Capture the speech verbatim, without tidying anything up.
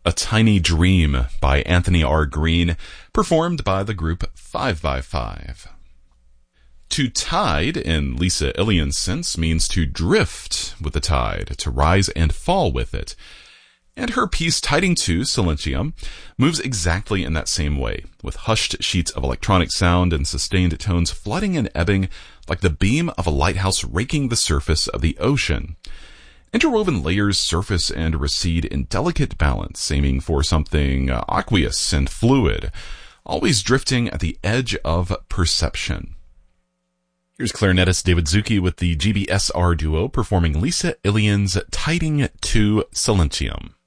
A Tiny Dream by Anthony R. Green, performed by the group five by five. To tide, in Lisa Ilian's sense, means to drift with the tide, to rise and fall with it. And her piece, Tiding to Silentium, moves exactly in that same way, with hushed sheets of electronic sound and sustained tones flooding and ebbing like the beam of a lighthouse raking the surface of the ocean. Interwoven layers surface and recede in delicate balance, aiming for something uh, aqueous and fluid, always drifting at the edge of perception. Here's clarinetist David Zucchi with the G B S R duo performing Lisa Ilian's Tiding to Silentium.